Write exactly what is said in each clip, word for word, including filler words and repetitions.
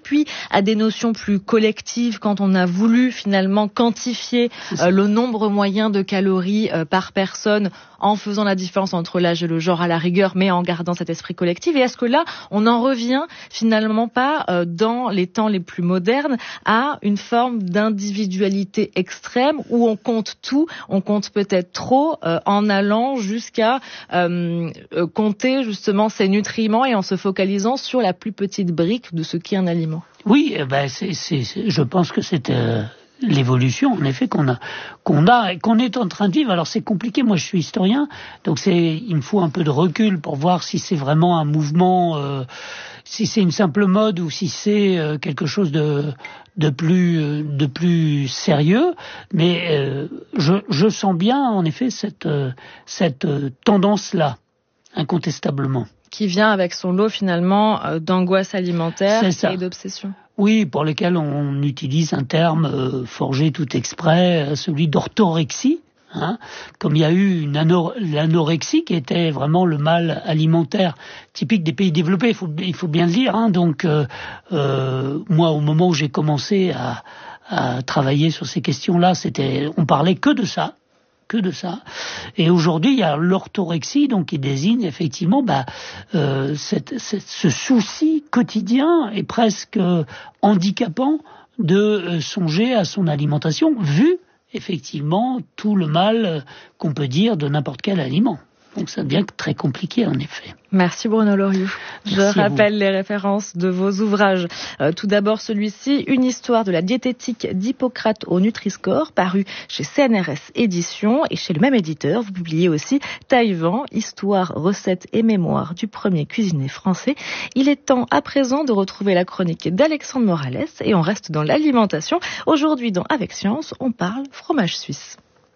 puis à des notions plus collectives quand on a voulu finalement quantifier euh, le nombre moyen de calories euh, par personne en faisant la différence entre l'âge et le genre à la rigueur, mais en gardant cet esprit collectif. Et est-ce que là, on n'en revient finalement pas euh, dans les temps les plus modernes à une forme d'individualité extrême où on compte tout, on compte peut-être trop euh, en allant jusqu'à euh, euh, compter justement ses nutriments et en se focalisant sur la plus petite brique de ce qu'est un aliment. Oui, eh ben c'est, c'est, c'est, je pense que c'est euh, l'évolution, en effet, qu'on a, qu'on a, qu'on est en train de vivre. Alors c'est compliqué. Moi, je suis historien, donc c'est, il me faut un peu de recul pour voir si c'est vraiment un mouvement, euh, si c'est une simple mode ou si c'est euh, quelque chose de de plus de plus sérieux. Mais euh, je, je sens bien, en effet, cette euh, cette euh, tendance-là, incontestablement. Qui vient avec son lot finalement euh, d'angoisse alimentaire et d'obsession. Oui, pour lesquels on utilise un terme euh, forgé tout exprès, euh, celui d'orthorexie. Hein, comme il y a eu une anor- l'anorexie qui était vraiment le mal alimentaire typique des pays développés, il faut, il faut bien le dire. Hein, donc euh, euh, moi, au moment où j'ai commencé à, à travailler sur ces questions-là, c'était, on parlait que de ça. que de ça. Et aujourd'hui, il y a l'orthorexie, donc qui désigne effectivement bah, euh, cette, cette, ce souci quotidien et presque euh, handicapant de euh, songer à son alimentation, vu effectivement tout le mal euh, qu'on peut dire de n'importe quel aliment. Donc ça devient très compliqué en effet. Merci Bruno Loriot. Je rappelle les références de vos ouvrages. Euh, tout d'abord celui-ci, Une histoire de la diététique d'Hippocrate au Nutri-Score, paru chez C N R S Éditions et chez le même éditeur. Vous publiez aussi Taïwan, histoire, recettes et mémoire du premier cuisinier français. Il est temps à présent de retrouver la chronique d'Alexandre Morales et on reste dans l'alimentation. Aujourd'hui dans Avec Science, on parle fromage suisse.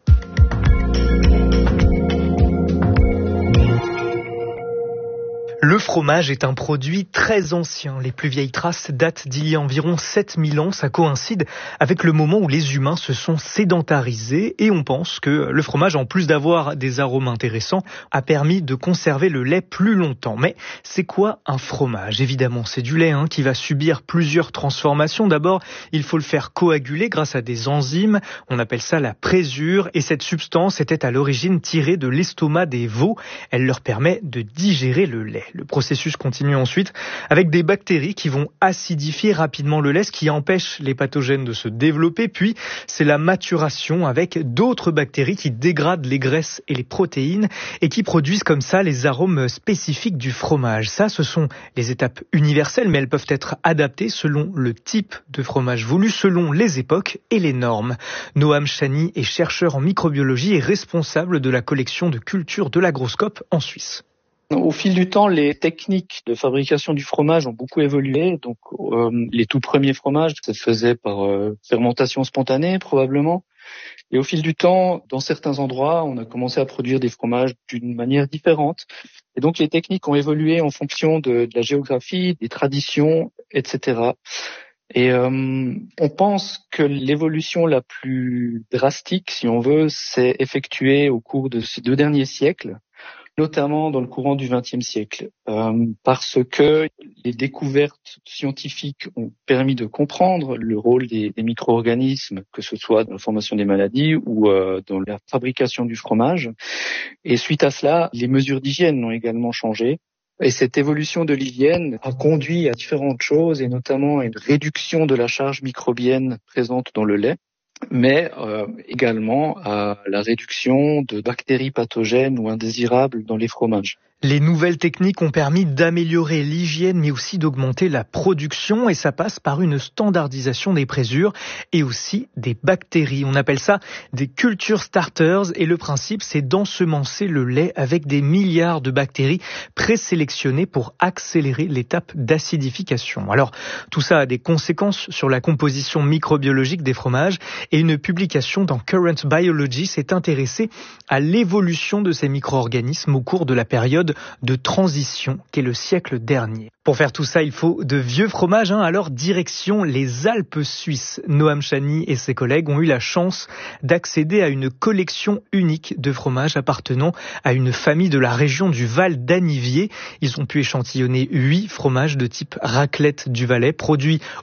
Le fromage est un produit très ancien. Les plus vieilles traces datent d'il y a environ sept mille ans. Ça coïncide avec le moment où les humains se sont sédentarisés et on pense que le fromage, en plus d'avoir des arômes intéressants, a permis de conserver le lait plus longtemps. Mais c'est quoi un fromage ? Évidemment, c'est du lait hein, qui va subir plusieurs transformations. D'abord, il faut le faire coaguler grâce à des enzymes. On appelle ça la présure et cette substance était à l'origine tirée de l'estomac des veaux. Elle leur permet de digérer le lait. Le processus continue ensuite avec des bactéries qui vont acidifier rapidement le lait, ce qui empêche les pathogènes de se développer. Puis, c'est la maturation avec d'autres bactéries qui dégradent les graisses et les protéines et qui produisent comme ça les arômes spécifiques du fromage. Ça, ce sont les étapes universelles, mais elles peuvent être adaptées selon le type de fromage voulu, selon les époques et les normes. Noam Chani est chercheur en microbiologie et responsable de la collection de culture de l'Agroscope en Suisse. Au fil du temps, les techniques de fabrication du fromage ont beaucoup évolué. Donc, euh, les tout premiers fromages se faisaient par euh, fermentation spontanée, probablement. Et au fil du temps, dans certains endroits, on a commencé à produire des fromages d'une manière différente. Et donc, les techniques ont évolué en fonction de, de la géographie, des traditions, et cetera. Et euh, on pense que l'évolution la plus drastique, si on veut, s'est effectuée au cours de ces deux derniers siècles, notamment dans le courant du vingtième siècle, euh, parce que les découvertes scientifiques ont permis de comprendre le rôle des, des micro-organismes, que ce soit dans la formation des maladies ou euh, dans la fabrication du fromage. Et suite à cela, les mesures d'hygiène ont également changé. Et cette évolution de l'hygiène a conduit à différentes choses, et notamment à une réduction de la charge microbienne présente dans le lait, mais euh, également à la réduction de bactéries pathogènes ou indésirables dans les fromages. Les nouvelles techniques ont permis d'améliorer l'hygiène mais aussi d'augmenter la production et ça passe par une standardisation des présures et aussi des bactéries. On appelle ça des culture starters et le principe c'est d'ensemencer le lait avec des milliards de bactéries présélectionnées pour accélérer l'étape d'acidification. Alors tout ça a des conséquences sur la composition microbiologique des fromages et une publication dans Current Biology s'est intéressée à l'évolution de ces micro-organismes au cours de la période de transition qu'est le siècle dernier. Pour faire tout ça, il faut de vieux fromages, hein. Alors direction les Alpes suisses. Noam Chani et ses collègues ont eu la chance d'accéder à une collection unique de fromages appartenant à une famille de la région du Val d'Anniviers. Ils ont pu échantillonner huit fromages de type raclette du Valais, produits